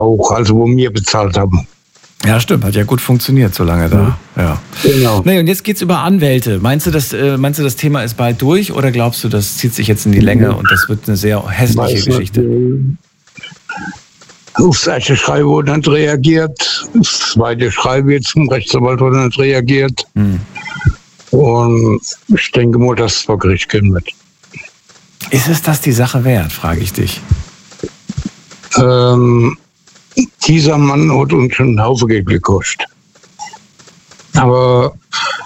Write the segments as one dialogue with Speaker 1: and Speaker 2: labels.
Speaker 1: auch, also wo wir bezahlt haben.
Speaker 2: Ja, stimmt. Hat ja gut funktioniert, so lange da. Ja.
Speaker 1: Genau.
Speaker 2: Nee, und jetzt geht's über Anwälte. Meinst du, das Thema ist bald durch oder glaubst du, das zieht sich jetzt in die Länge und das wird eine sehr hässliche Geschichte?
Speaker 1: Aufs erste Schreiben wurde nicht reagiert. Das zweite Schreiben jetzt zum Rechtsanwalt wurde nicht reagiert. Und ich denke mal, dass es vor Gericht gehen wird.
Speaker 2: Ist es das die Sache wert, frage ich dich.
Speaker 1: Dieser Mann hat uns schon einen Haufen Geld gekostet. Aber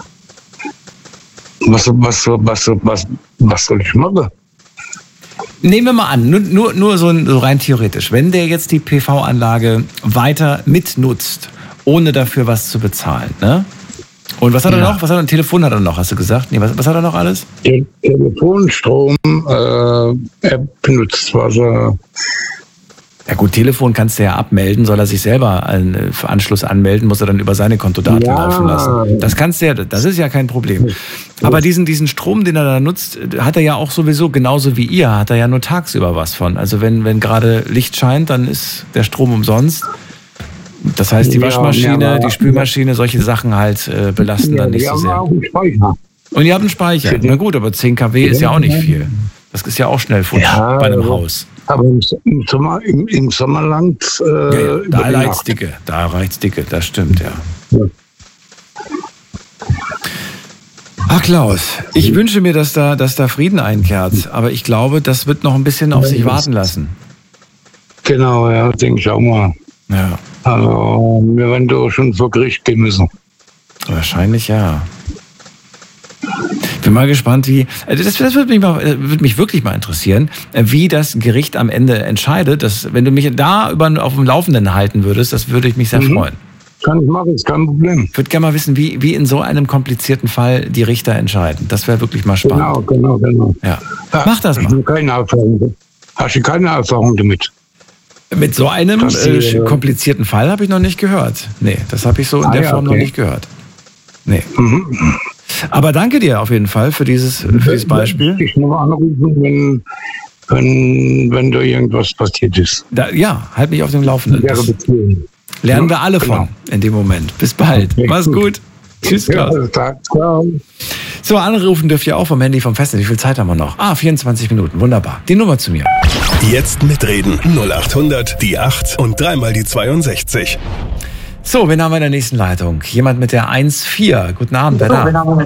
Speaker 1: was soll ich machen?
Speaker 2: Nehmen wir mal an, nur so rein theoretisch, wenn der jetzt die PV-Anlage weiter mitnutzt, ohne dafür was zu bezahlen, ne? Und was hat er noch? Ein Telefon hat er noch, hast du gesagt? Nee, was hat er noch alles?
Speaker 1: Den Telefonstrom, er benutzt Wasser.
Speaker 2: Ja gut, Telefon kannst du ja abmelden, soll er sich selber für Anschluss anmelden, muss er dann über seine Kontodaten laufen lassen. Das kannst du ja, das ist ja kein Problem. Aber diesen Strom, den er da nutzt, hat er ja auch sowieso, genauso wie ihr, hat er ja nur tagsüber was von. Also wenn gerade Licht scheint, dann ist der Strom umsonst. Das heißt, die Waschmaschine, die Spülmaschine, solche Sachen halt belasten dann nicht so sehr.
Speaker 1: Auch einen Speicher.
Speaker 2: Und ihr habt einen Speicher. Na gut, aber 10 kW ist ja auch nicht viel. Das ist ja auch schnell futsch bei einem Haus.
Speaker 1: Aber im Sommer langt
Speaker 2: da reicht's dicke, das stimmt, ja. Ach Klaus, ich wünsche mir, dass da Frieden einkehrt, aber ich glaube, das wird noch ein bisschen auf sich warten lassen.
Speaker 1: Genau, ja, denke ich auch mal.
Speaker 2: Ja.
Speaker 1: Also, wir werden doch schon vor Gericht gehen müssen.
Speaker 2: Wahrscheinlich ja. Bin mal gespannt, wie. Das würde mich wirklich mal interessieren, wie das Gericht am Ende entscheidet. Wenn du mich da auf dem Laufenden halten würdest, das würde ich mich sehr freuen.
Speaker 1: Kann ich machen, ist kein Problem.
Speaker 2: Ich würde gerne mal wissen, wie in so einem komplizierten Fall die Richter entscheiden. Das wäre wirklich mal spannend.
Speaker 1: Genau.
Speaker 2: Ja. Mach das mal.
Speaker 1: Hast du keine Erfahrung damit?
Speaker 2: Mit so einem komplizierten Fall habe ich noch nicht gehört. Nee, das habe ich so in der Form noch nicht gehört. Nee. Aber danke dir auf jeden Fall für dieses Beispiel.
Speaker 1: Ich muss anrufen, wenn da irgendwas passiert ist.
Speaker 2: Halt mich auf dem Laufenden. Lernen wir alle von in dem Moment. Bis bald. Mach's gut. Tschüss, Klaus. So, anrufen dürft ihr auch vom Handy vom Festnetz. Wie viel Zeit haben wir noch? 24 Minuten. Wunderbar. Die Nummer zu mir.
Speaker 3: Jetzt mitreden. 0800 die 8 und dreimal die 62.
Speaker 2: So, wen haben wir in der nächsten Leitung? Jemand mit der 1-4. Guten Abend, wer da?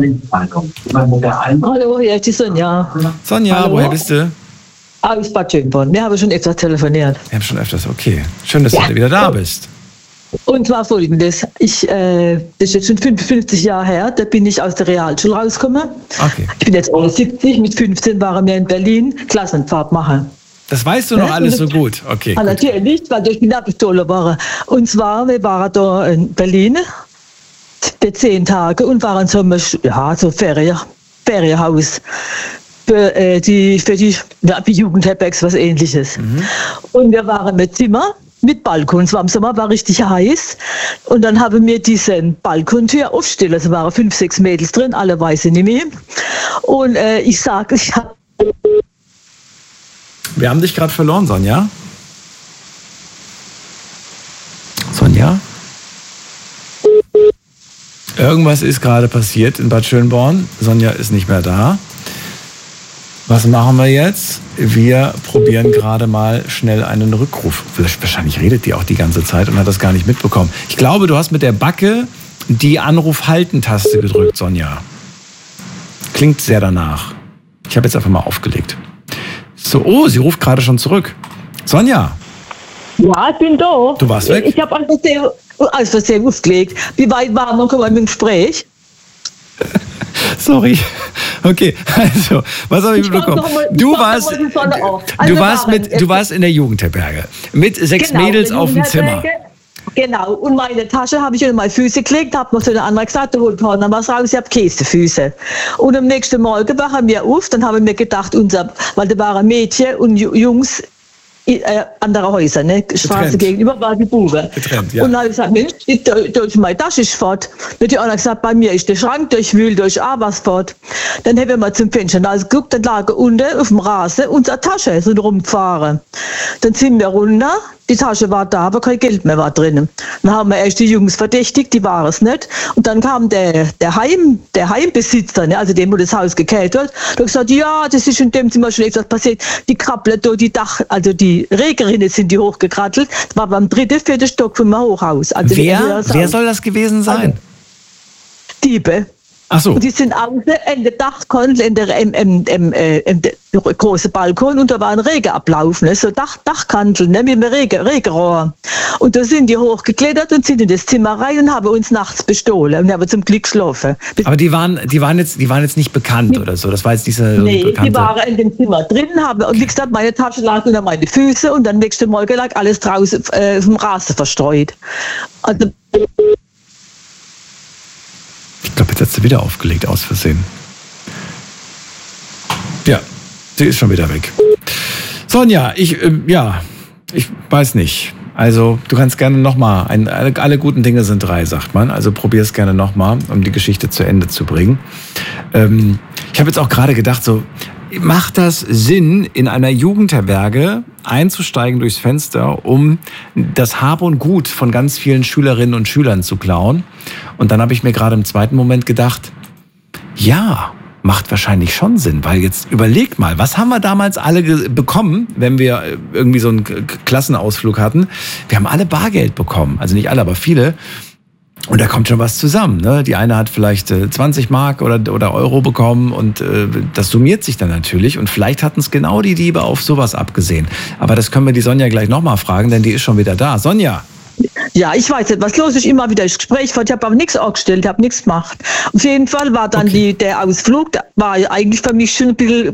Speaker 4: Hallo, hier ist die Sonja.
Speaker 2: Sonja,
Speaker 4: hallo?
Speaker 2: Woher bist du?
Speaker 4: Aus Bad Schönborn. Wir haben schon öfters telefoniert.
Speaker 2: Wir haben schon öfters, okay. Schön, dass du wieder da bist.
Speaker 4: Und zwar folgendes. Das ist jetzt schon 55 Jahre her, da bin ich aus der Realschule rausgekommen.
Speaker 2: Okay.
Speaker 4: Ich bin jetzt 70, mit 15 waren wir in Berlin Klassenfahrt machen.
Speaker 2: Das weißt du noch alles so gut? Okay.
Speaker 4: Gut. Natürlich, weil ich bin abgestohlen worden. Und zwar, wir waren da in Berlin für 10 Tage und waren so Ferienhaus für die Jugendherbergs, was Ähnliches. Und wir waren mit Zimmer, mit Balkon. Es war im Sommer, war richtig heiß. Und dann haben wir diesen Balkontür aufstellen. Es waren 5, 6 Mädels drin, alle weiß ich nicht mehr. Und ich sage,
Speaker 2: wir haben dich gerade verloren, Sonja. Sonja? Irgendwas ist gerade passiert in Bad Schönborn. Sonja ist nicht mehr da. Was machen wir jetzt? Wir probieren gerade mal schnell einen Rückruf. Wahrscheinlich redet die auch die ganze Zeit und hat das gar nicht mitbekommen. Ich glaube, du hast mit der Backe die Anruf-Halten-Taste gedrückt, Sonja. Klingt sehr danach. Ich habe jetzt einfach mal aufgelegt. So, sie ruft gerade schon zurück. Sonja.
Speaker 4: Ja, ich bin da.
Speaker 2: Du warst weg?
Speaker 4: Ich habe aus Versehen aufgelegt. Wie weit waren wir noch im Gespräch?
Speaker 2: Sorry. Okay, also, was habe ich mitbekommen? Du warst in der Jugendherberge mit 6 Mädels auf dem Zimmer.
Speaker 4: Genau, und meine Tasche habe ich unter meine Füße gelegt, habe noch so eine andere gesagt, da holt man was raus, ich habe Käsefüße. Und am nächsten Morgen wachen wir auf, dann haben wir gedacht, weil da waren Mädchen und Jungs andere Häuser, ne? Straße gegenüber war die Buben.
Speaker 2: Getrennt, ja.
Speaker 4: Und dann habe ich gesagt, Mensch, meine Tasche ist fort. Dann hat die einer gesagt, bei mir ist der Schrank durchwühlt, durch was fort. Dann haben wir zum Fenster geguckt, dann lag unten auf dem Rasen unsere Tasche so rumgefahren. Dann sind wir runter, die Tasche war da, aber kein Geld mehr war drin. Dann haben wir erst die Jungs verdächtigt, die waren es nicht. Und dann kam der Heimbesitzer, ne, also dem, wo das Haus gekehrt hat, der hat gesagt, ja, das ist in dem Zimmer schon etwas passiert. Die krabbeln da, also die Regerinnen sind die hochgekrattelt. Das war beim 3., 4. Stock vom Hochhaus. Also
Speaker 2: wer soll das gewesen sein?
Speaker 4: Also, Diebe.
Speaker 2: Ach so.
Speaker 4: Und die sind außen in der Dachkontel, im großen Balkon, und da war ein Regenablauf, ne? So Dachkantel, ne? Mit einem Regenrohr. Und da sind die hochgeklettert und sind in das Zimmer rein und haben uns nachts bestohlen und haben zum Glück geschlafen.
Speaker 2: Aber die waren jetzt nicht bekannt oder so? Das war jetzt diese
Speaker 4: bekannte... die waren in dem Zimmer drin, und wie gesagt, meine Tasche lag unter meine Füße und dann nächsten Morgen lag alles draußen auf dem Rasen verstreut. Also...
Speaker 2: Ich glaube, jetzt hat sie wieder aufgelegt, aus Versehen. Ja, sie ist schon wieder weg. Sonja, ich weiß nicht. Also, du kannst gerne nochmal, alle guten Dinge sind 3, sagt man. Also probier es gerne nochmal, um die Geschichte zu Ende zu bringen. Ich habe jetzt auch gerade gedacht, so, macht das Sinn, in einer Jugendherberge einzusteigen durchs Fenster, um das Hab und Gut von ganz vielen Schülerinnen und Schülern zu klauen? Und dann habe ich mir gerade im zweiten Moment gedacht, ja, macht wahrscheinlich schon Sinn, weil jetzt überlegt mal, was haben wir damals alle bekommen, wenn wir irgendwie so einen Klassenausflug hatten? Wir haben alle Bargeld bekommen, also nicht alle, aber viele. Und da kommt schon was zusammen, ne? Die eine hat vielleicht 20 Mark oder Euro bekommen und das summiert sich dann natürlich. Und vielleicht hatten es genau die Diebe auf sowas abgesehen. Aber das können wir die Sonja gleich nochmal fragen, denn die ist schon wieder da. Sonja!
Speaker 4: Ja, ich weiß nicht, was los ist. Immer wieder das Gespräch. Ich habe aber nichts angestellt, habe nichts gemacht. Auf jeden Fall war dann der Ausflug, war eigentlich für mich schon ein bisschen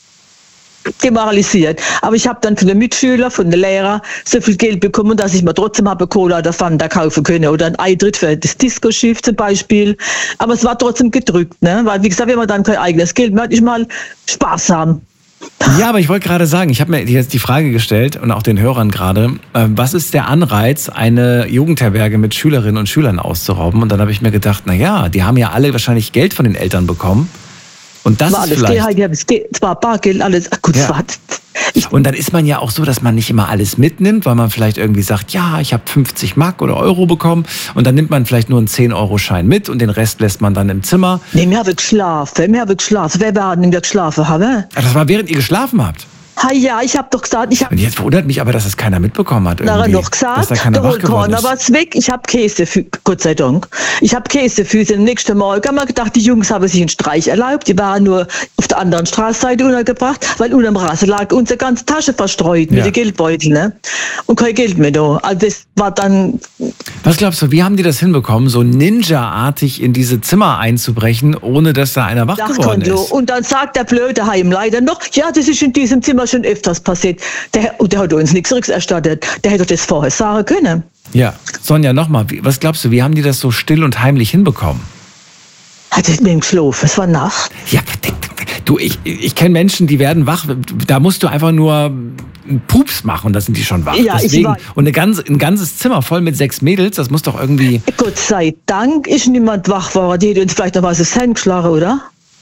Speaker 4: demoralisiert. Aber ich habe dann von den Mitschülern, von den Lehrern so viel Geld bekommen, dass ich mir trotzdem habe Cola oder Fanta kaufen können oder ein Eintritt für das Disco-Schiff zum Beispiel. Aber es war trotzdem gedrückt, ne? Weil, wie gesagt, wenn man dann kein eigenes Geld mehr hat, ist mal Spaß haben.
Speaker 2: Ja, aber ich wollte gerade sagen, ich habe mir jetzt die Frage gestellt und auch den Hörern gerade, was ist der Anreiz, eine Jugendherberge mit Schülerinnen und Schülern auszurauben? Und dann habe ich mir gedacht, naja, die haben ja alle wahrscheinlich Geld von den Eltern bekommen. Und das
Speaker 4: war
Speaker 2: ist vielleicht...
Speaker 4: Es war Bargeld, alles. Gut,
Speaker 2: ja. Und dann ist man ja auch so, dass man nicht immer alles mitnimmt, weil man vielleicht irgendwie sagt, ja, ich habe 50 Mark oder Euro bekommen, und dann nimmt man vielleicht nur einen 10-Euro-Schein mit und den Rest lässt man dann im Zimmer.
Speaker 4: Nee, wir haben geschlafen. Wer war denn, der geschlafen haben?
Speaker 2: Das war, während ihr geschlafen habt?
Speaker 4: Ja, ich habe doch gesagt,
Speaker 2: Und jetzt wundert mich aber, dass es keiner mitbekommen hat.
Speaker 4: Na, noch gesagt,
Speaker 2: dass da keiner wach geworden ist.
Speaker 4: Was weg. Ich habe Käsefüße, Gott sei Dank. Ich habe Käsefüße. Am nächsten Morgen haben wir gedacht, die Jungs haben sich einen Streich erlaubt. Die waren nur auf der anderen Straßenseite untergebracht, weil unter dem Rasen lag unsere ganze Tasche verstreut mit den Geldbeuteln, ne? Und kein Geld mehr da. Also das war dann...
Speaker 2: Was glaubst du, wie haben die das hinbekommen, so Ninja-artig in diese Zimmer einzubrechen, ohne dass da einer wach geworden ist?
Speaker 4: Und dann sagt der blöde Heimleiter noch, ja, das ist in diesem Zimmer schon öfters passiert. Der hat uns nichts rückerstattet. Der hätte das vorher sagen können.
Speaker 2: Ja, Sonja, nochmal, was glaubst du, wie haben die das so still und heimlich hinbekommen?
Speaker 4: Hat er mit dem geschlafen? Es war Nacht.
Speaker 2: Ja, du, ich kenne Menschen, die werden wach. Da musst du einfach nur einen Pups machen, da sind die schon wach.
Speaker 4: Ja,
Speaker 2: deswegen. Und ein ganzes Zimmer voll mit 6 Mädels, das muss doch irgendwie...
Speaker 4: Gott sei Dank ist niemand wach geworden. Die hätte uns vielleicht noch was aufs Hemd geschlagen, oder?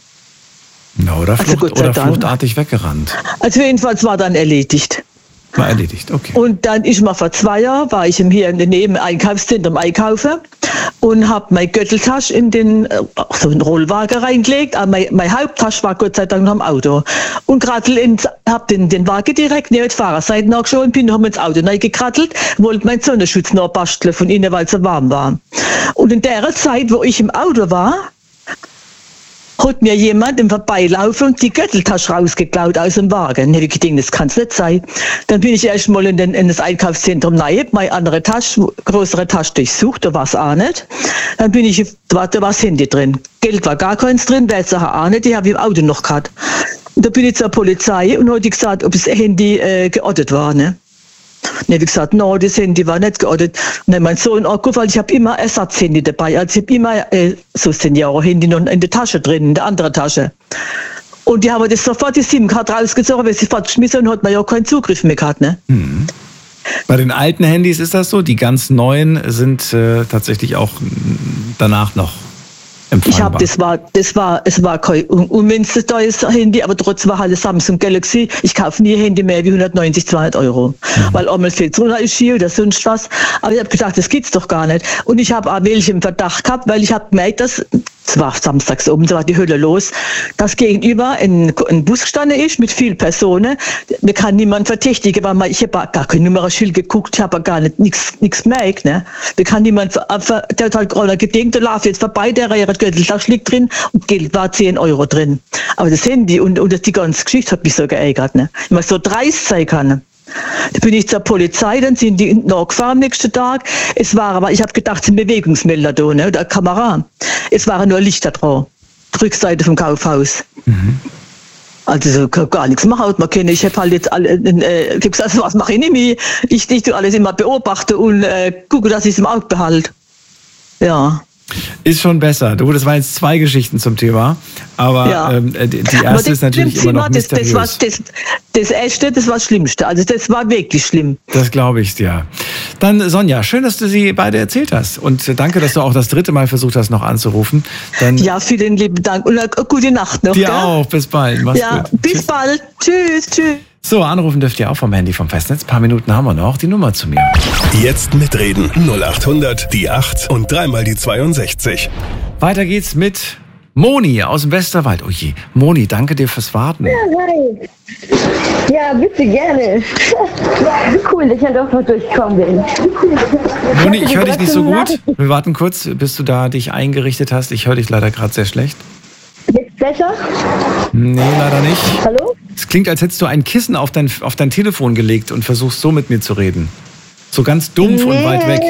Speaker 2: No, oder fluchtartig weggerannt.
Speaker 4: Also jedenfalls war dann erledigt.
Speaker 2: War erledigt, okay.
Speaker 4: Und dann ist mal vor 2 Jahren, war ich hier in der Neben Einkaufszentrum einkaufen und habe meine Gürteltasche in den Rollwagen reingelegt. Aber meine Haupttasche war Gott sei Dank noch im Auto. Und gerade habe den Wagen direkt neben die Fahrerseite nachgeschoben, bin noch ins Auto reingekrattelt, wollte meinen Sonnenschutz noch basteln von innen, weil es so warm war. Und in der Zeit, wo ich im Auto war, hat mir jemand im Vorbeilaufen die Gürteltasche rausgeklaut aus dem Wagen. Ich habe gedacht, das kann es nicht sein. Dann bin ich erst mal in das Einkaufszentrum rein, meine andere Tasche, größere Tasche durchsucht, da war es auch nicht. Dann bin ich, da war das Handy drin. Geld war gar keins drin, Wertsache auch nicht, die habe ich im Auto noch gehabt. Und da bin ich zur Polizei und habe gesagt, ob das Handy geortet war, ne? Und habe gesagt, no, das Handy war nicht geortet. Und dann mein Sohn angerufen, weil ich habe immer Ersatzhandy dabei. Also ich habe immer so Senior-Handy noch in der Tasche drin, in der anderen Tasche. Und die haben das sofort die SIM-Card rausgezogen, weil sie sofort geschmissen und hat man ja keinen Zugriff mehr gehabt, ne?
Speaker 2: Mhm. Bei den alten Handys ist das so, die ganz neuen sind tatsächlich auch danach noch empfangbar.
Speaker 4: Es war kein unmünztes teures Handy, aber trotzdem war halt das Samsung Galaxy. Ich kaufe nie ein Handy mehr wie 190, 200 Euro. Weil einmal viel zu ist hier oder sonst was. Aber ich habe gedacht, das gibt's doch gar nicht. Und ich habe auch welche im Verdacht gehabt, weil ich habe gemerkt, dass es war samstags oben, da war die Hölle los, dass gegenüber ein Bus gestanden ist mit vielen Personen. Mir kann niemand verdächtigen, weil ich habe gar kein Nummernschild geguckt, ich habe gar nichts gemerkt. Ne? Mir kann niemand, der hat halt gerade gedenkt, der läuft jetzt vorbei, der Gürteltasch liegt drin und Geld war 10 Euro drin. Aber das Handy und die ganze Geschichte hat mich so geärgert. Ne? Ich muss so dreist sein kann. Da bin ich zur Polizei, dann sind die nachgefahren am nächsten Tag. Es war aber, ich habe gedacht, es sind Bewegungsmelder da, ne, oder Kamera. Es waren nur Lichter drauf. Rückseite vom Kaufhaus. Also gar nichts machen. Ich habe halt jetzt alle, gesagt, was mache ich nicht mehr? Ich tue alles immer beobachten und gucke, dass ich es im Auge behalte. Ja.
Speaker 2: Ist schon besser. Du, das waren jetzt 2 Geschichten zum Thema, aber die erste ist natürlich immer noch mysteriös.
Speaker 4: Das erste, das war das Schlimmste. Also das war wirklich schlimm.
Speaker 2: Das glaube ich dir. Dann Sonja, schön, dass du sie beide erzählt hast und danke, dass du auch das 3. Mal versucht hast, noch anzurufen. Dann
Speaker 4: vielen lieben Dank und gute Nacht noch.
Speaker 2: Dir auch, bis bald. Mach's gut.
Speaker 4: Bis bald. Tschüss.
Speaker 2: So, anrufen dürft ihr auch vom Handy vom Festnetz. Ein paar Minuten haben wir noch. Die Nummer zu mir.
Speaker 3: Jetzt mitreden. 0800 die 8 und 3 mal die 62.
Speaker 2: Weiter geht's mit Moni aus dem Westerwald. Oh je, Moni, danke dir fürs Warten.
Speaker 5: Ja, hi. Ja, bitte, gerne. Ja, wie cool, dass ich ja doch noch durchgekommen bin.
Speaker 2: Moni, ich höre dich nicht so gut. Wir warten kurz, bis du da dich eingerichtet hast. Ich höre dich leider gerade sehr schlecht.
Speaker 5: Jetzt besser?
Speaker 2: Nee, leider nicht.
Speaker 5: Hallo?
Speaker 2: Es klingt, als hättest du ein Kissen auf dein Telefon gelegt und versuchst so mit mir zu reden. So ganz dumpf und weit weg.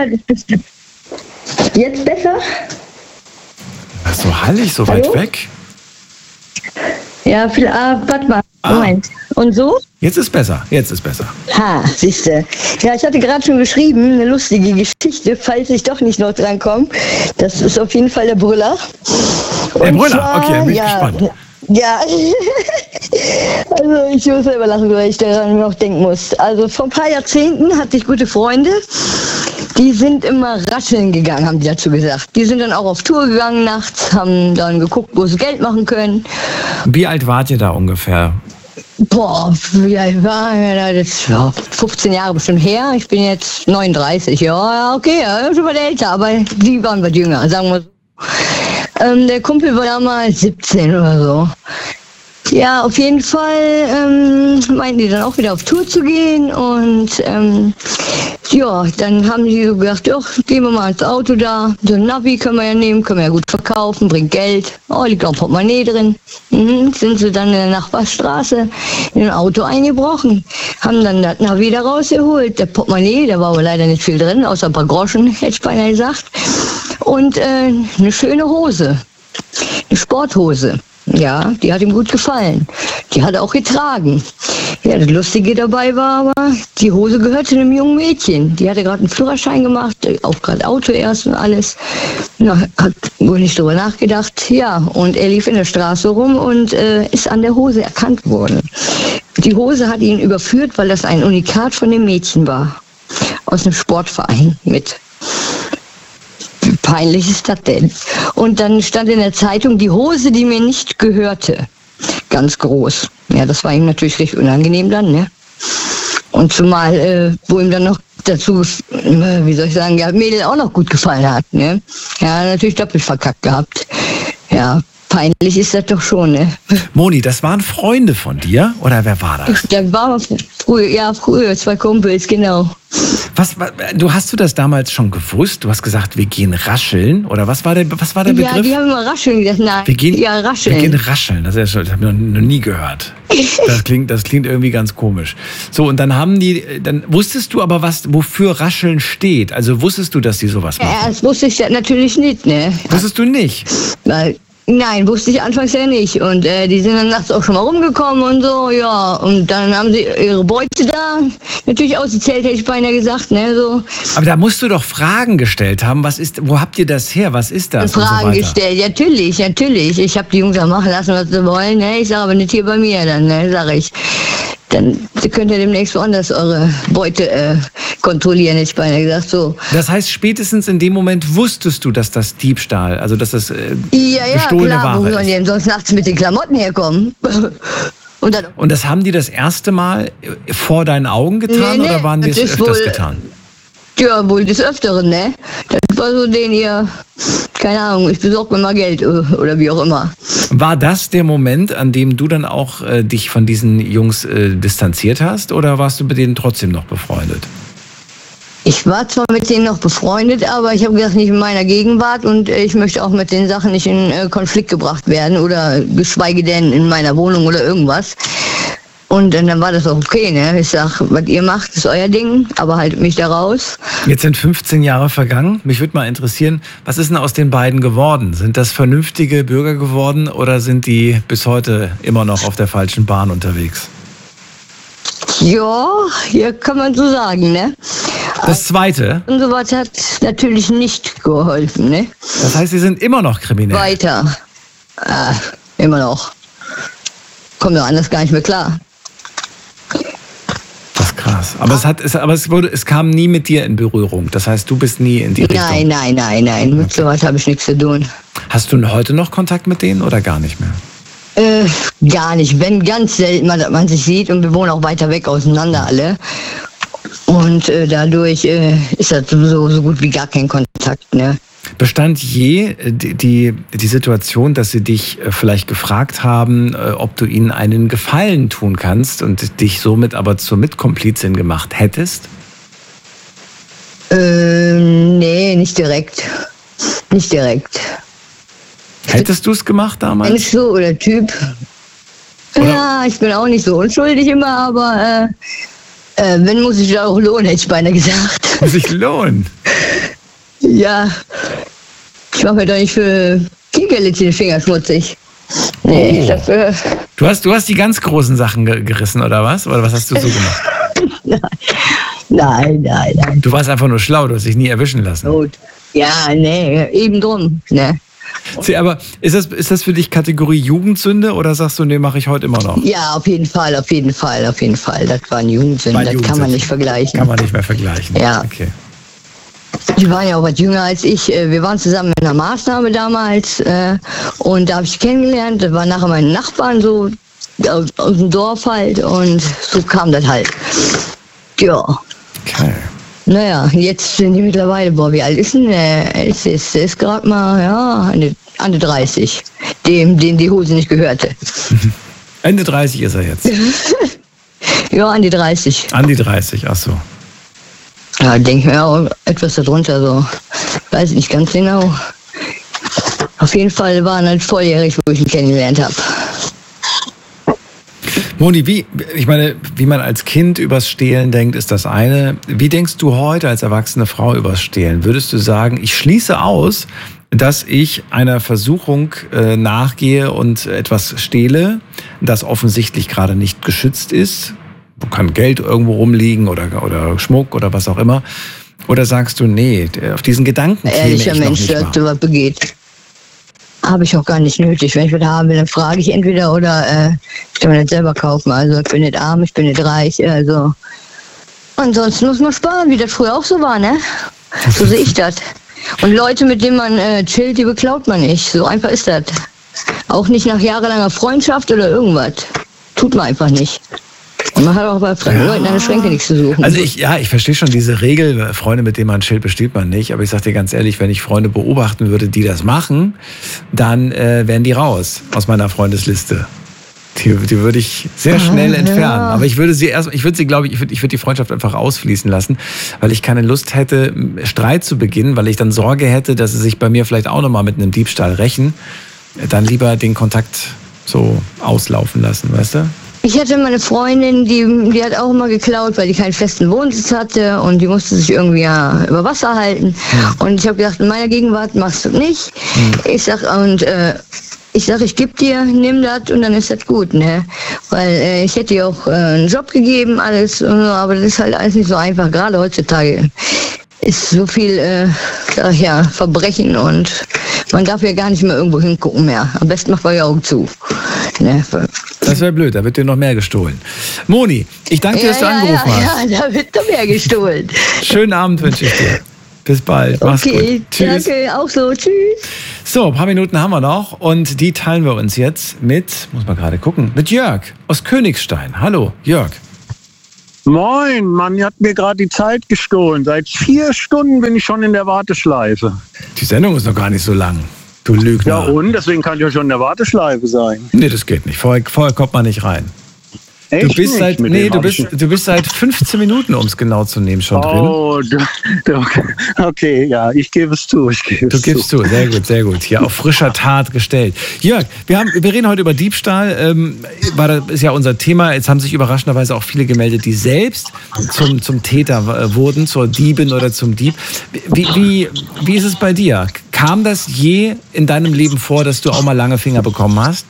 Speaker 5: Jetzt besser?
Speaker 2: Ach, so hallig, so weit weg?
Speaker 5: Ja, warte mal. Moment. Und so?
Speaker 2: Jetzt ist besser.
Speaker 5: Ha, siehste. Ja, ich hatte gerade schon geschrieben, eine lustige Geschichte, falls ich doch nicht noch drankomme. Das ist auf jeden Fall der Brüller.
Speaker 2: Der Brüller? Okay, bin ich gespannt.
Speaker 5: Ja, also ich muss selber lachen, weil ich daran noch denken muss. Also vor ein paar Jahrzehnten hatte ich gute Freunde, die sind immer rascheln gegangen, haben die dazu gesagt. Die sind dann auch auf Tour gegangen nachts, haben dann geguckt, wo sie Geld machen können.
Speaker 2: Wie alt wart ihr da ungefähr?
Speaker 5: Boah, wie alt war das? Ja, 15 Jahre bestimmt her. Ich bin jetzt 39. Ja, okay, ja, schon mal älter, aber die waren was jünger, sagen wir so. Der Kumpel war damals 17 oder so. Ja, auf jeden Fall meinten die dann auch wieder auf Tour zu gehen und dann haben die so gedacht, ja, gehen wir mal ins Auto da. So ein Navi können wir ja nehmen, können wir ja gut verkaufen, bringt Geld. Oh, liegt auch ein Portemonnaie drin. Sind sie dann in der Nachbarstraße in ein Auto eingebrochen, haben dann das Navi da rausgeholt. Der Portemonnaie, da war aber leider nicht viel drin, außer ein paar Groschen, hätte ich beinahe gesagt. Und eine schöne Hose, eine Sporthose. Ja, die hat ihm gut gefallen. Die hat er auch getragen. Ja, das Lustige dabei war aber, die Hose gehörte einem jungen Mädchen. Die hatte gerade einen Führerschein gemacht, auch gerade Auto erst und alles. Na, hat wohl nicht drüber nachgedacht. Ja, und er lief in der Straße rum und ist an der Hose erkannt worden. Die Hose hat ihn überführt, weil das ein Unikat von dem Mädchen war. Aus einem Sportverein mit. Wie peinlich ist das denn? Und dann stand in der Zeitung, die Hose, die mir nicht gehörte. Ganz groß. Ja, das war ihm natürlich recht unangenehm dann, ne? Und zumal, wo ihm dann noch dazu, wie soll ich sagen, ja, Mädel auch noch gut gefallen hat, ne? Ja, natürlich doppelt verkackt gehabt. Ja, peinlich ist das doch schon, ne?
Speaker 2: Moni, das waren Freunde von dir? Oder wer war das?
Speaker 5: Das war früher 2 Kumpels, genau.
Speaker 2: Hast du das damals schon gewusst? Du hast gesagt, wir gehen rascheln. Oder was war der Begriff?
Speaker 5: Ja, die haben immer rascheln gesagt. Nein, rascheln.
Speaker 2: Wir gehen rascheln. Das habe ich noch nie gehört. Das klingt irgendwie ganz komisch. So, und dann wusstest du aber, wofür rascheln steht. Also wusstest du, dass die sowas machen?
Speaker 5: Ja, das wusste ich natürlich nicht, ne?
Speaker 2: Wusstest du nicht?
Speaker 5: Nein, wusste ich anfangs ja nicht. Und die sind dann nachts auch schon mal rumgekommen und so, ja. Und dann haben sie ihre Beute da natürlich ausgezählt, hätte ich beinahe gesagt, ne, so.
Speaker 2: Aber da musst du doch Fragen gestellt haben. Wo habt ihr das her? Was ist das?
Speaker 5: Fragen gestellt, natürlich. Ich habe die Jungs auch machen lassen, was sie wollen, ne. Ich sage aber nicht hier bei mir dann, ne, sag ich. dann könnt ihr demnächst woanders eure Beute kontrollieren, hätte ich beinahe gesagt. So.
Speaker 2: Das heißt, spätestens in dem Moment wusstest du, dass das Diebstahl, also dass das gestohlene
Speaker 5: klar,
Speaker 2: Ware
Speaker 5: wo sollen die denn sonst nachts mit den Klamotten herkommen? Und
Speaker 2: das haben die das erste Mal vor deinen Augen getan oder waren die es öfters getan?
Speaker 5: Ja, wohl des Öfteren, ne? Das war so keine Ahnung, ich besorge mir mal Geld oder wie auch immer.
Speaker 2: War das der Moment, an dem du dann auch dich von diesen Jungs distanziert hast oder warst du mit denen trotzdem noch befreundet?
Speaker 5: Ich war zwar mit denen noch befreundet, aber ich habe gesagt, nicht in meiner Gegenwart und ich möchte auch mit den Sachen nicht in Konflikt gebracht werden oder geschweige denn in meiner Wohnung oder irgendwas. Und dann war das auch okay, ne? Ich sag, was ihr macht, ist euer Ding, aber haltet mich da raus.
Speaker 2: Jetzt sind 15 Jahre vergangen. Mich würde mal interessieren, was ist denn aus den beiden geworden? Sind das vernünftige Bürger geworden oder sind die bis heute immer noch auf der falschen Bahn unterwegs?
Speaker 5: Ja, hier kann man so sagen, ne?
Speaker 2: Das Zweite?
Speaker 5: Und sowas hat natürlich nicht geholfen, ne?
Speaker 2: Das heißt, sie sind immer noch kriminell?
Speaker 5: Weiter. Immer noch. Kommt doch anders gar nicht mehr klar.
Speaker 2: Das ist krass. Aber es kam nie mit dir in Berührung. Das heißt, du bist nie in die Richtung.
Speaker 5: Nein. Mit sowas habe ich nichts zu tun.
Speaker 2: Hast du heute noch Kontakt mit denen oder gar nicht mehr?
Speaker 5: Gar nicht. Wenn ganz selten, dass man sich sieht und wir wohnen auch weiter weg auseinander alle. Und dadurch ist das sowieso so gut wie gar kein Kontakt, ne?
Speaker 2: Bestand je die Situation, dass sie dich vielleicht gefragt haben, ob du ihnen einen Gefallen tun kannst und dich somit aber zur Mitkomplizin gemacht hättest?
Speaker 5: Nee, nicht direkt. Nicht direkt.
Speaker 2: Hättest du es gemacht damals?
Speaker 5: Mensch so oder Typ. Oder? Ja, ich bin auch nicht so unschuldig immer, aber wenn muss ich auch lohnen, hätte ich beinahe gesagt.
Speaker 2: Muss ich lohnen?
Speaker 5: Ja, ich mache mir doch nicht für Kinkerlitzchen den Finger schmutzig. Nee, ich dafür.
Speaker 2: Du hast die ganz großen Sachen gerissen, oder was? Oder was hast du so gemacht?
Speaker 5: Nein.
Speaker 2: Du warst einfach nur schlau, du hast dich nie erwischen lassen.
Speaker 5: Gut. Ja, nee, eben drum, ne?
Speaker 2: Aber ist das für dich Kategorie Jugendsünde oder sagst du, nee, mache ich heute immer noch?
Speaker 5: Ja, auf jeden Fall. Das waren Jugendsünden, das kann man nicht vergleichen.
Speaker 2: Kann man nicht mehr vergleichen.
Speaker 5: Ja.
Speaker 2: Okay.
Speaker 5: Die waren ja auch was jünger als ich. Wir waren zusammen in einer Maßnahme damals und da habe ich kennengelernt. Das waren nachher meine Nachbarn so aus dem Dorf halt und so kam das halt. Ja. Okay. Naja, jetzt sind die mittlerweile, wie alt ist denn der? Es ist gerade mal, ja, Ende 30, dem die Hose nicht gehörte.
Speaker 2: Ende 30 ist er jetzt?
Speaker 5: Ja, an die 30.
Speaker 2: An die 30, ach so.
Speaker 5: Ja, denke mir auch etwas darunter, so. Weiß ich nicht ganz genau. Auf jeden Fall waren halt volljährig, wo ich ihn kennengelernt habe.
Speaker 2: Moni, wie man als Kind übers Stehlen denkt, ist das eine. Wie denkst du heute als erwachsene Frau übers Stehlen? Würdest du sagen, ich schließe aus, dass ich einer Versuchung nachgehe und etwas stehle, das offensichtlich gerade nicht geschützt ist? Kann Geld irgendwo rumliegen oder Schmuck oder was auch immer. Oder sagst du, nee, auf diesen Gedanken käme ich noch nicht mal. Ehrlicher Mensch,
Speaker 5: der sowas begeht. Habe ich auch gar nicht nötig. Wenn ich was haben will, dann frage ich entweder oder ich kann mir das selber kaufen. Also ich bin nicht arm, ich bin nicht reich. Also ansonsten muss man sparen, wie das früher auch so war, ne? So sehe ich das. Und Leute, mit denen man chillt, die beklaut man nicht. So einfach ist das. Auch nicht nach jahrelanger Freundschaft oder irgendwas. Tut man einfach nicht. Und man hat auch bei fremden Leuten an der Schränke nichts zu suchen.
Speaker 2: Also ich verstehe schon diese Regel, Freunde, mit denen man chillt, besteht man nicht. Aber ich sag dir ganz ehrlich, wenn ich Freunde beobachten würde, die das machen, dann wären die raus aus meiner Freundesliste. Die würde ich sehr schnell entfernen. Ja. Aber ich würde die Freundschaft einfach ausfließen lassen, weil ich keine Lust hätte, Streit zu beginnen, weil ich dann Sorge hätte, dass sie sich bei mir vielleicht auch nochmal mit einem Diebstahl rächen. Dann lieber den Kontakt so auslaufen lassen, weißt du?
Speaker 5: Ich hatte meine Freundin, die hat auch immer geklaut, weil die keinen festen Wohnsitz hatte und die musste sich irgendwie über Wasser halten. Und ich habe gesagt, in meiner Gegenwart machst du nicht. Ich sag, ich gebe dir, nimm das und dann ist das gut, ne? Weil ich hätte ihr auch einen Job gegeben, alles, aber das ist halt alles nicht so einfach. Gerade heutzutage ist so viel Verbrechen und man darf ja gar nicht mehr irgendwo hingucken mehr. Am besten macht man die Augen zu. Ne?
Speaker 2: Das wäre blöd, da wird dir noch mehr gestohlen. Moni, ich danke dir, dass du angerufen hast.
Speaker 5: Ja, da wird noch mehr gestohlen.
Speaker 2: Schönen Abend wünsche ich dir. Bis bald. Mach's gut. Tschüss.
Speaker 5: Danke, auch so. Tschüss.
Speaker 2: So, ein paar Minuten haben wir noch und die teilen wir uns jetzt mit, muss man gerade gucken, mit Jörg aus Königstein. Hallo, Jörg.
Speaker 6: Moin, Mann, ihr habt mir gerade die Zeit gestohlen. Seit 4 Stunden bin ich schon in der Warteschleife.
Speaker 2: Die Sendung ist noch gar nicht so lang. Du Lügner.
Speaker 6: Ja und? Deswegen kann ich ja schon in der Warteschleife sein.
Speaker 2: Nee, das geht nicht. Vorher kommt man nicht rein.
Speaker 6: Echt
Speaker 2: Du bist
Speaker 6: nicht?
Speaker 2: du bist seit 15 Minuten, um es genau zu nehmen, schon drin.
Speaker 6: Oh, okay, ja, ich gebe es zu.
Speaker 2: Du gibst zu, sehr gut. Hier auf frischer Tat gestellt. Jörg, wir reden heute über Diebstahl. Das ist ja unser Thema. Jetzt haben sich überraschenderweise auch viele gemeldet, die selbst zum Täter wurden, zur Diebin oder zum Dieb. Wie ist es bei dir? Kam das je in deinem Leben vor, dass du auch mal lange Finger bekommen hast?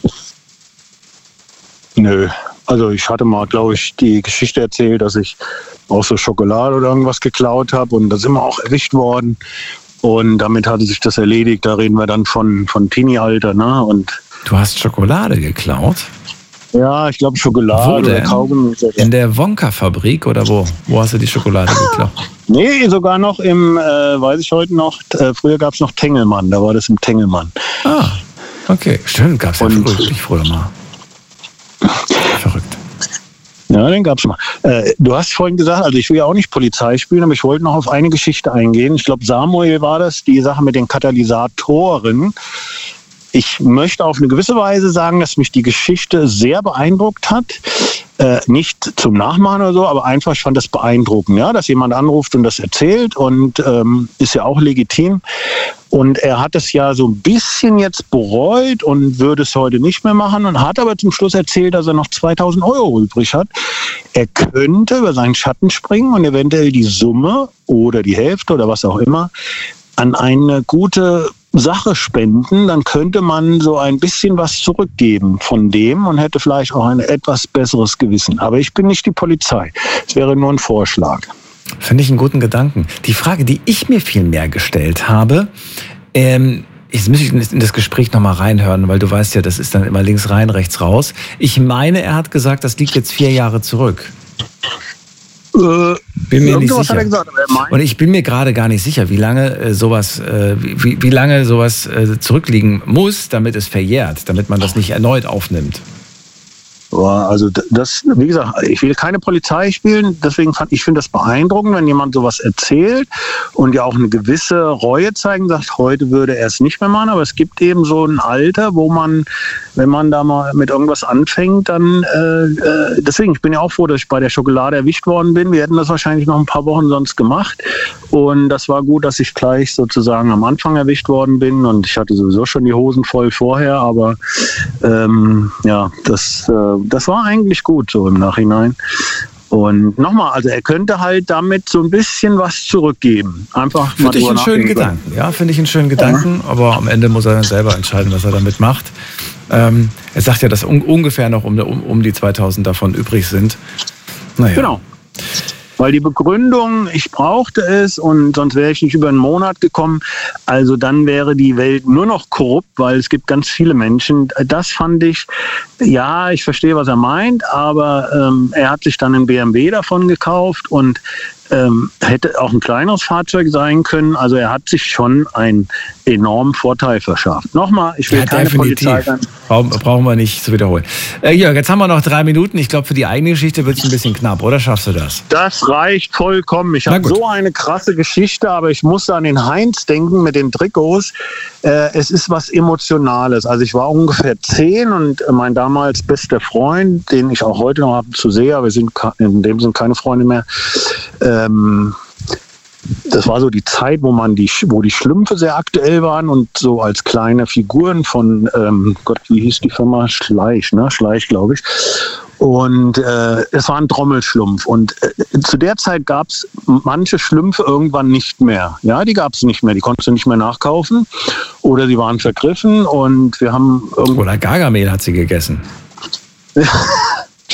Speaker 6: Nö. Also ich hatte mal, glaube ich, die Geschichte erzählt, dass ich auch so Schokolade oder irgendwas geklaut habe und da sind wir auch erwischt worden. Und damit hatte sich das erledigt. Da reden wir dann von Teenie-Alter, ne? Und
Speaker 2: du hast Schokolade geklaut?
Speaker 6: Ja, ich glaube Schokolade oder Kaugummi.
Speaker 2: In der Wonka-Fabrik oder wo? Wo hast du die Schokolade geklaut?
Speaker 6: Nee, sogar noch im, weiß ich heute noch, früher gab es noch Tengelmann, da war das im Tengelmann.
Speaker 2: Ah, okay. Stimmt, gab es ja früher mal. Verrückt.
Speaker 6: Ja, den gab's mal. Du hast vorhin gesagt, also ich will ja auch nicht Polizei spielen, aber ich wollte noch auf eine Geschichte eingehen. Ich glaube, Samuel war das, die Sache mit den Katalysatoren. Ich möchte auf eine gewisse Weise sagen, dass mich die Geschichte sehr beeindruckt hat. Nicht zum Nachmachen oder so, aber einfach, ich fand das beeindruckend, ja, dass jemand anruft und das erzählt und ist ja auch legitim. Und er hat es ja so ein bisschen jetzt bereut und würde es heute nicht mehr machen und hat aber zum Schluss erzählt, dass er noch 2.000 Euro übrig hat. Er könnte über seinen Schatten springen und eventuell die Summe oder die Hälfte oder was auch immer an eine gute Sache spenden, dann könnte man so ein bisschen was zurückgeben von dem und hätte vielleicht auch ein etwas besseres Gewissen. Aber ich bin nicht die Polizei. Es wäre nur ein Vorschlag.
Speaker 2: Finde ich einen guten Gedanken. Die Frage, die ich mir viel mehr gestellt habe, jetzt muss ich in das Gespräch nochmal reinhören, weil du weißt ja, das ist dann immer links rein, rechts raus. Ich meine, er hat gesagt, das liegt jetzt 4 Jahre zurück. Bin mir nicht sicher. Gesagt, und ich bin mir gerade gar nicht sicher, wie lange sowas zurückliegen muss, damit es verjährt, damit man das nicht erneut aufnimmt.
Speaker 6: Also das, wie gesagt, ich will keine Polizei spielen, deswegen finde das beeindruckend, wenn jemand sowas erzählt und ja auch eine gewisse Reue zeigen, sagt, heute würde er es nicht mehr machen, aber es gibt eben so ein Alter, wo man, wenn man da mal mit irgendwas anfängt, dann, deswegen, ich bin ja auch froh, dass ich bei der Schokolade erwischt worden bin. Wir hätten das wahrscheinlich noch ein paar Wochen sonst gemacht und das war gut, dass ich gleich sozusagen am Anfang erwischt worden bin und ich hatte sowieso schon die Hosen voll vorher, aber ja, das war eigentlich gut so im Nachhinein. Und nochmal, also er könnte halt damit so ein bisschen was zurückgeben. Einfach mal
Speaker 2: finde ich einen schönen Gedanken. Ja, finde ich einen schönen Gedanken. Aber am Ende muss er dann selber entscheiden, was er damit macht. Er sagt ja, dass ungefähr noch um die 2.000 davon übrig sind. Naja.
Speaker 6: Genau. Weil die Begründung, ich brauchte es und sonst wäre ich nicht über einen Monat gekommen. Also dann wäre die Welt nur noch korrupt, weil es gibt ganz viele Menschen. Das fand ich, ja, ich verstehe, was er meint, aber er hat sich dann einen BMW davon gekauft und hätte auch ein kleineres Fahrzeug sein können. Also er hat sich schon einen enormen Vorteil verschafft. Nochmal, ich will ja, keine Polizei sein.
Speaker 2: Brauchen wir nicht zu wiederholen. Jörg, jetzt haben wir noch 3 Minuten. Ich glaube, für die eigene Geschichte wird es ein bisschen knapp, oder schaffst du das?
Speaker 6: Das reicht vollkommen. Ich habe so eine krasse Geschichte, aber ich musste an den Heinz denken mit den Trikots. Es ist was Emotionales. Also ich war ungefähr 10 und mein damals bester Freund, den ich auch heute noch ab und zu sehe, aber wir sind in dem Sinne keine Freunde mehr, das war so die Zeit, wo die Schlümpfe sehr aktuell waren und so als kleine Figuren von, Gott, wie hieß die Firma? Schleich, ne? Schleich, glaube ich. Und es war ein Trommelschlumpf. Und zu der Zeit gab es manche Schlümpfe irgendwann nicht mehr. Ja, die gab es nicht mehr. Die konntest du nicht mehr nachkaufen. Oder sie waren vergriffen und wir haben...
Speaker 2: Oder Gargamel hat sie gegessen.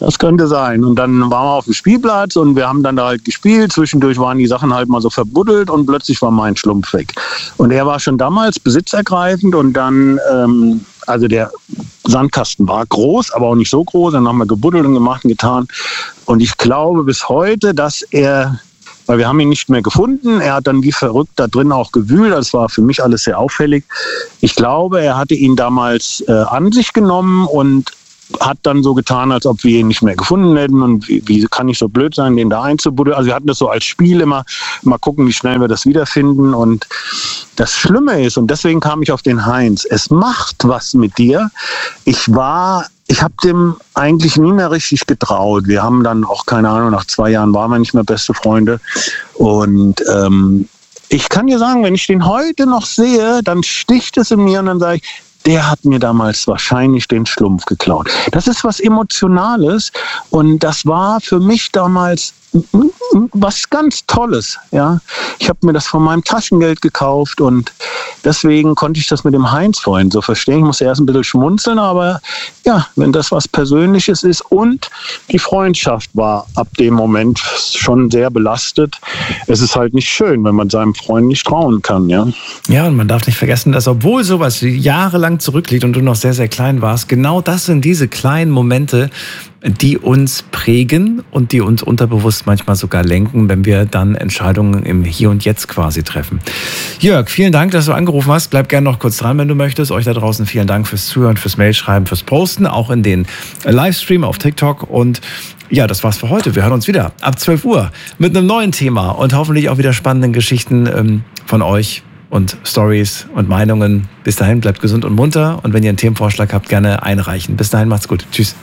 Speaker 6: das könnte sein. Und dann waren wir auf dem Spielplatz und wir haben dann da halt gespielt. Zwischendurch waren die Sachen halt mal so verbuddelt und plötzlich war mein Schlumpf weg. Und er war schon damals besitzergreifend und dann, also der Sandkasten war groß, aber auch nicht so groß. Dann haben wir gebuddelt und gemacht und getan. Und ich glaube bis heute, dass er, weil wir haben ihn nicht mehr gefunden, er hat dann wie verrückt da drin auch gewühlt. Das war für mich alles sehr auffällig. Ich glaube, er hatte ihn damals an sich genommen und hat dann so getan, als ob wir ihn nicht mehr gefunden hätten und wie kann ich so blöd sein, den da einzubuddeln. Also wir hatten das so als Spiel immer, mal gucken, wie schnell wir das wiederfinden. Und das Schlimme ist, und deswegen kam ich auf den Heinz, es macht was mit dir. Ich habe dem eigentlich nie mehr richtig getraut. Wir haben dann auch, keine Ahnung, nach 2 Jahren waren wir nicht mehr beste Freunde. Und ich kann dir sagen, wenn ich den heute noch sehe, dann sticht es in mir und dann sage ich, der hat mir damals wahrscheinlich den Schlumpf geklaut. Das ist was Emotionales und das war für mich damals was ganz Tolles. Ja, ich habe mir das von meinem Taschengeld gekauft und deswegen konnte ich das mit dem Heinz vorhin so verstehen. Ich musste erst ein bisschen schmunzeln, aber ja, wenn das was Persönliches ist und die Freundschaft war ab dem Moment schon sehr belastet. Es ist halt nicht schön, wenn man seinem Freund nicht trauen kann. Ja,
Speaker 2: ja, und man darf nicht vergessen, dass obwohl sowas jahrelang zurückliegt und du noch sehr, sehr klein warst, genau das sind diese kleinen Momente, die uns prägen und die uns unterbewusst manchmal sogar lenken, wenn wir dann Entscheidungen im Hier und Jetzt quasi treffen. Jörg, vielen Dank, dass du angerufen hast. Bleib gerne noch kurz dran, wenn du möchtest. Euch da draußen vielen Dank fürs Zuhören, fürs Mailschreiben, fürs Posten, auch in den Livestream auf TikTok. Und ja, das war's für heute. Wir hören uns wieder ab 12 Uhr mit einem neuen Thema und hoffentlich auch wieder spannenden Geschichten von euch und Stories und Meinungen. Bis dahin, bleibt gesund und munter. Und wenn ihr einen Themenvorschlag habt, gerne einreichen. Bis dahin, macht's gut. Tschüss.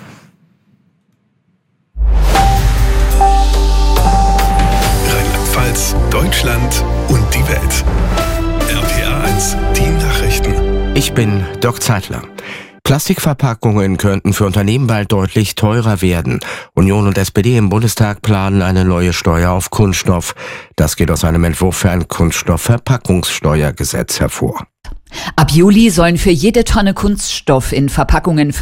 Speaker 3: Deutschland und die Welt. RPA 1, die Nachrichten.
Speaker 7: Ich bin Dirk Zeitler. Plastikverpackungen könnten für Unternehmen bald deutlich teurer werden. Union und SPD im Bundestag planen eine neue Steuer auf Kunststoff. Das geht aus einem Entwurf für ein Kunststoffverpackungssteuergesetz hervor.
Speaker 8: Ab Juli sollen für jede Tonne Kunststoff in Verpackungen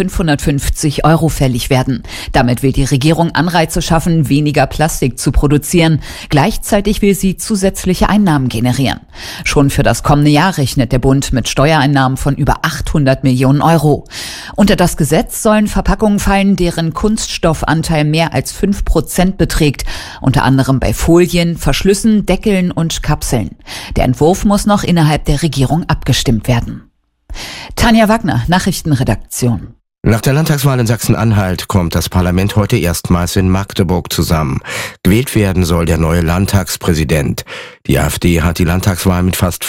Speaker 8: 550 € fällig werden. Damit will die Regierung Anreize schaffen, weniger Plastik zu produzieren. Gleichzeitig will sie zusätzliche Einnahmen generieren. Schon für das kommende Jahr rechnet der Bund mit Steuereinnahmen von über 800 Millionen €. Unter das Gesetz sollen Verpackungen fallen, deren Kunststoffanteil mehr als 5% beträgt. Unter anderem bei Folien, Verschlüssen, Deckeln und Kapseln. Der Entwurf muss noch innerhalb der Regierung abgestimmt werden. Tanja Wagner, Nachrichtenredaktion.
Speaker 7: Nach der Landtagswahl in Sachsen-Anhalt kommt das Parlament heute erstmals in Magdeburg zusammen. Gewählt werden soll der neue Landtagspräsident. Die AfD hat die Landtagswahl mit fast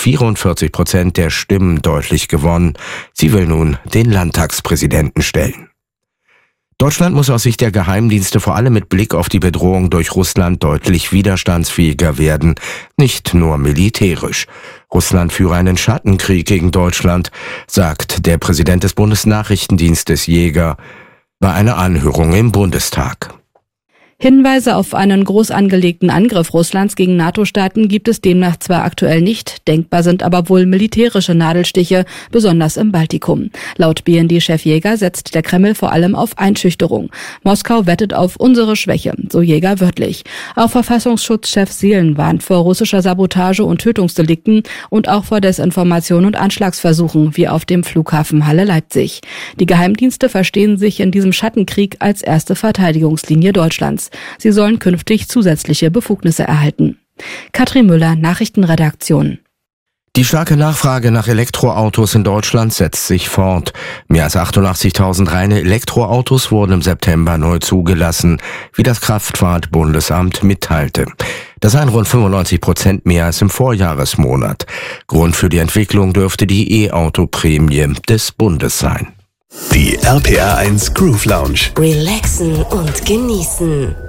Speaker 7: 44% der Stimmen deutlich gewonnen. Sie will nun den Landtagspräsidenten stellen. Deutschland muss aus Sicht der Geheimdienste vor allem mit Blick auf die Bedrohung durch Russland deutlich widerstandsfähiger werden, nicht nur militärisch. Russland führe einen Schattenkrieg gegen Deutschland, sagt der Präsident des Bundesnachrichtendienstes Jäger bei einer Anhörung im Bundestag.
Speaker 9: Hinweise auf einen groß angelegten Angriff Russlands gegen NATO-Staaten gibt es demnach zwar aktuell nicht, denkbar sind aber wohl militärische Nadelstiche, besonders im Baltikum. Laut BND-Chef Jäger setzt der Kreml vor allem auf Einschüchterung. Moskau wettet auf unsere Schwäche, so Jäger wörtlich. Auch Verfassungsschutzchef Seelen warnt vor russischer Sabotage und Tötungsdelikten und auch vor Desinformation und Anschlagsversuchen, wie auf dem Flughafen Halle-Leipzig. Die Geheimdienste verstehen sich in diesem Schattenkrieg als erste Verteidigungslinie Deutschlands. Sie sollen künftig zusätzliche Befugnisse erhalten. Katrin Müller, Nachrichtenredaktion.
Speaker 7: Die starke Nachfrage nach Elektroautos in Deutschland setzt sich fort. Mehr als 88.000 reine Elektroautos wurden im September neu zugelassen, wie das Kraftfahrtbundesamt mitteilte. Das seien rund 95% mehr als im Vorjahresmonat. Grund für die Entwicklung dürfte die E-Auto-Prämie des Bundes sein.
Speaker 3: Die RPA 1 Groove Lounge.
Speaker 10: Relaxen und genießen.